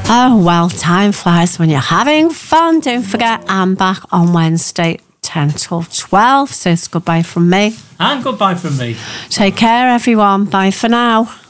Oh, well, time flies when you're having fun. Don't forget, I'm back on Wednesday, 10 till 12. So it's goodbye from me. And goodbye from me. Take care, everyone. Bye for now.